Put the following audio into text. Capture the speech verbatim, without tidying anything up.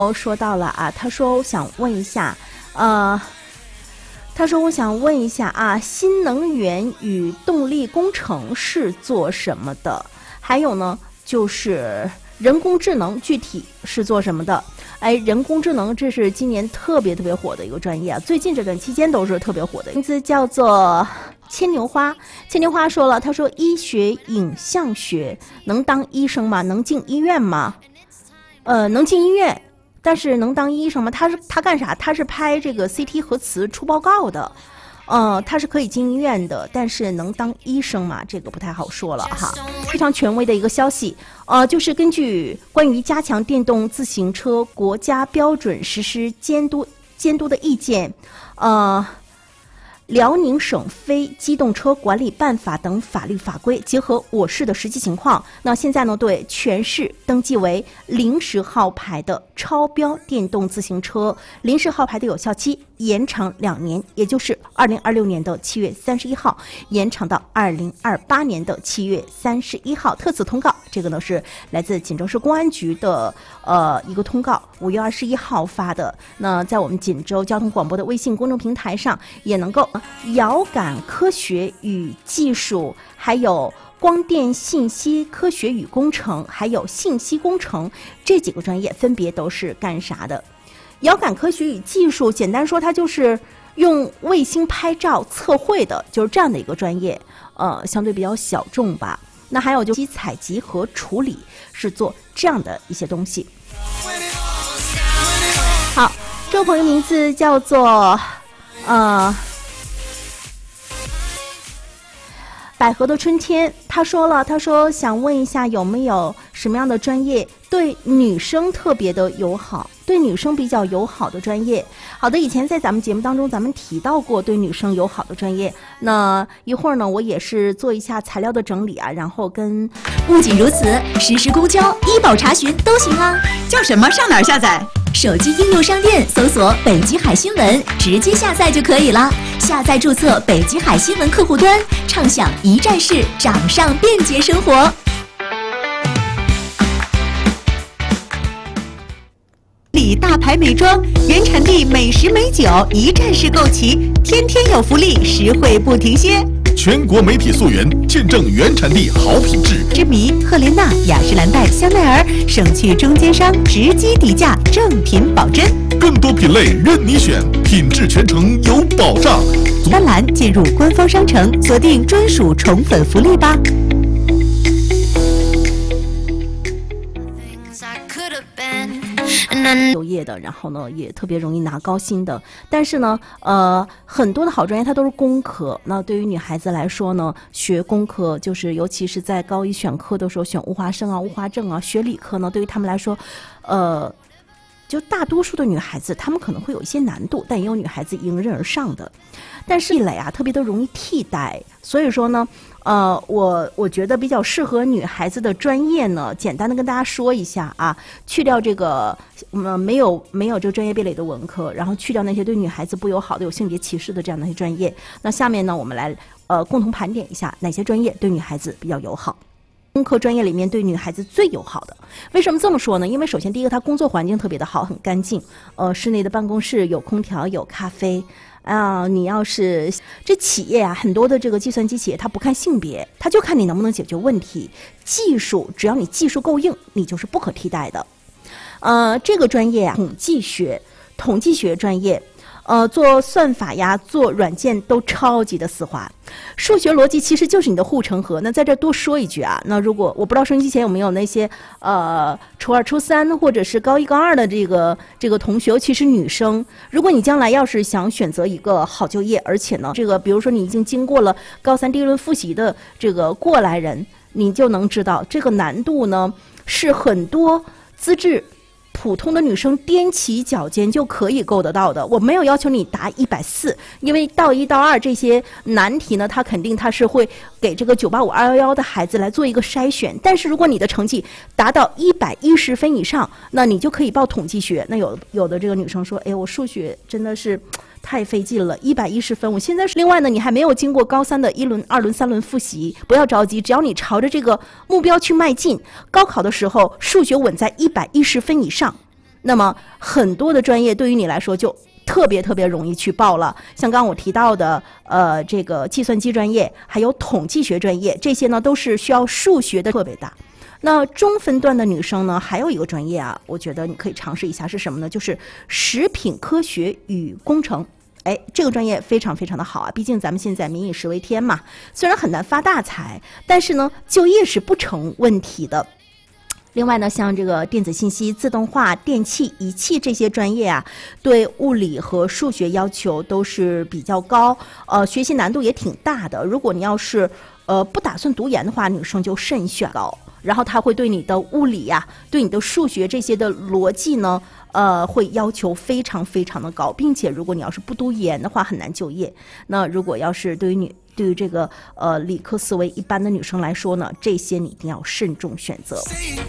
说到了啊，他说我想问一下，呃，他说我想问一下啊，新能源与动力工程是做什么的？还有呢，就是人工智能具体是做什么的？哎，人工智能这是今年特别特别火的一个专业啊，最近这段期间都是特别火的，名字叫做牵牛花。牵牛花说了，他说医学影像学能当医生吗？能进医院吗？呃，能进医院。但是能当医生吗？他是他干啥？他是拍这个 C T 核磁出报告的，呃，他是可以进医院的，但是能当医生吗？这个不太好说了哈。非常权威的一个消息，呃，就是根据关于加强电动自行车国家标准实施监督监督的意见，呃。辽宁省非机动车管理办法等法律法规，结合我市的实际情况，那现在呢，对全市登记为临时号牌的超标电动自行车临时号牌的有效期延长两年，也就是二零二六年的七月三十一号延长到二零二八年的七月三十一号。特此通告，这个呢是来自锦州市公安局的呃一个通告，五月二十一号发的。那在我们锦州交通广播的微信公众平台上也能够。遥感科学与技术，还有光电信息科学与工程，还有信息工程这几个专业分别都是干啥的？遥感科学与技术，简单说它就是用卫星拍照测绘的，就是这样的一个专业，呃，相对比较小众吧。那还有就是采集和处理，是做这样的一些东西。好，这位朋友名字叫做呃。百合的春天，他说了，他说想问一下有没有什么样的专业对女生特别的友好，对女生比较友好的专业。好的，以前在咱们节目当中咱们提到过对女生友好的专业，那一会儿呢我也是做一下材料的整理啊，然后跟不仅如此，实时公交、医保查询都行啊。 叫什么？上哪儿下载？ 手机应用商店搜索北极海新闻，直接下载就可以了。下载注册北极海新闻客户端，畅享一站式掌上便捷生活。 里大牌美妆，原产地美食美酒，一站式购齐，天天有福利，实惠不停歇。 全国媒体溯源，见证原产地好品质。 之谜、赫莲娜、雅诗兰黛、香奈儿，省去中间商，直击底价，正品保真。 更多品类任你选，品质全程有保障。 斑斓进入官方商城，锁定专属宠粉福利吧。 有业的，然后呢也特别容易拿高薪的，但是呢呃很多的好专业它都是工科，那对于女孩子来说呢，学工科就是尤其是在高一选科的时候选物化生啊、物化政啊，学理科呢对于他们来说呃就大多数的女孩子她们可能会有一些难度，但也有女孩子迎刃而上的，但是一类啊特别的容易替代，所以说呢呃，我我觉得比较适合女孩子的专业呢，简单的跟大家说一下啊，去掉这个呃没有没有这个专业壁垒的文科，然后去掉那些对女孩子不友好的、有性别歧视的这样的一些专业。那下面呢，我们来呃共同盘点一下哪些专业对女孩子比较友好。工科专业里面对女孩子最友好的，为什么这么说呢？因为首先第一个，它工作环境特别的好，很干净，呃，室内的办公室有空调，有咖啡。啊、呃，你要是这企业啊，很多的这个计算机企业，它不看性别，它就看你能不能解决问题。技术，只要你技术够硬，你就是不可替代的。呃，这个专业啊，统计学，统计学专业。呃，做算法呀，做软件都超级的丝滑。数学逻辑其实就是你的护城河。那在这多说一句啊，那如果我不知道收音机前有没有那些呃初二、初三或者是高一、高二的这个这个同学，尤其是女生，如果你将来要是想选择一个好就业，而且呢，这个比如说你已经经过了高三第一轮复习的这个过来人，你就能知道这个难度呢是很多资质普通的女生踮起脚尖就可以够得到的。我没有要求你答一百四，因为到一到二这些难题呢，它肯定它是会给这个九八五二幺幺的孩子来做一个筛选。但是如果你的成绩达到一百一十分以上，那你就可以报统计学。那有有的这个女生说，哎，我数学真的是太费劲了，一百一十分，我现在是。另外呢，你还没有经过高三的一轮、二轮、三轮复习，不要着急，只要你朝着这个目标去迈进，高考的时候数学稳在一百一十分以上， 那么很多的专业对于你来说就特别特别容易去报了，像刚刚我提到的，呃，这个计算机专业，还有统计学专业，这些呢都是需要数学的特别大。那中分段的女生呢，还有一个专业啊，我觉得你可以尝试一下，是什么呢？就是食品科学与工程。哎，这个专业非常非常的好啊，毕竟咱们现在民以食为天嘛，虽然很难发大财，但是呢，就业是不成问题的。另外呢，像这个电子信息、自动化、电气、仪器这些专业啊，对物理和数学要求都是比较高，呃，学习难度也挺大的。如果你要是呃不打算读研的话，女生就慎选高。然后他会对你的物理呀、啊，对你的数学这些的逻辑呢，呃，会要求非常非常的高，并且如果你要是不读研的话，很难就业。那如果要是对于女对于这个呃理科思维一般的女生来说呢，这些你一定要慎重选择。